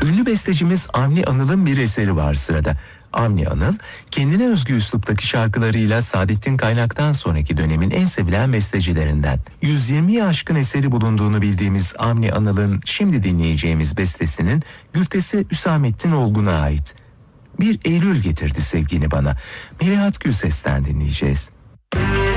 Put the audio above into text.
Ünlü bestecimiz Avni Anıl'ın bir eseri var sırada. Avni Anıl, kendine özgü üsluptaki şarkılarıyla Saadettin Kaynak'tan sonraki dönemin en sevilen bestecilerinden. 120'yi aşkın eseri bulunduğunu bildiğimiz Avni Anıl'ın şimdi dinleyeceğimiz bestesinin güftesi Hüsamettin Olgun'a ait. Bir Eylül getirdi sevgini bana. Melahat Gülses'ten dinleyeceğiz.